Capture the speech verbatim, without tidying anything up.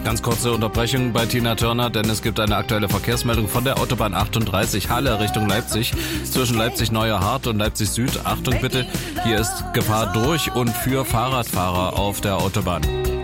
Ganz kurze Unterbrechung bei Tina Turner, denn es gibt eine aktuelle Verkehrsmeldung von der Autobahn achtunddreißig Halle Richtung Leipzig. Zwischen Leipzig-Neuer Hart und Leipzig Süd. Achtung bitte, hier ist Gefahr durch und für Fahrradfahrer auf der Autobahn.